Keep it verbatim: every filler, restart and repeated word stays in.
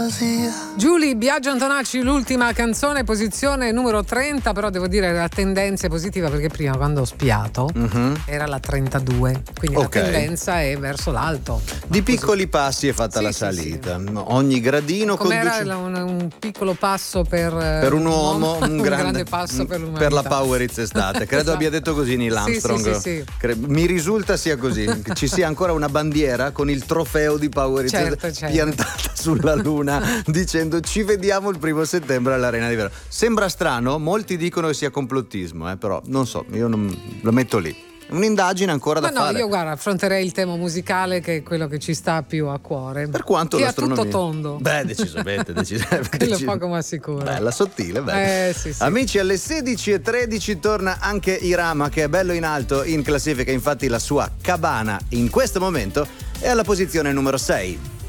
Giulia, Biagio Antonacci, l'ultima canzone, posizione numero trenta, però devo dire la tendenza è positiva perché prima quando ho spiato uh-huh. era la trentadue, quindi okay. la tendenza è verso l'alto. Di piccoli passi è fatta sì, la salita, sì, sì. ogni gradino com'era conduce... un, un piccolo passo per, per un uomo, un, un grande, grande passo per l'umanità. Per la Poweritz estate, credo esatto. abbia detto così Neil Armstrong. Sì, sì, sì, sì. Mi risulta sia così, che ci sia ancora una bandiera con il trofeo di Poweritz certo, certo. piantata sulla luna dicendo ci vediamo il primo settembre all'Arena di Verona. Sembra strano, molti dicono che sia complottismo, eh, però non so, io non lo metto lì. Un'indagine ancora Ma da no, fare. Io guarda, affronterei il tema musicale che è quello che ci sta più a cuore. Per quanto che l'astronomia. Che ha tutto tondo. Beh, decisamente, decisamente. Quello decis- poco ma sicuro. Bella, sottile, bella. Eh, sì, sì. Amici, alle sedici e tredici torna anche Irama, che è bello in alto in classifica, infatti la sua cabana in questo momento è alla posizione numero sei.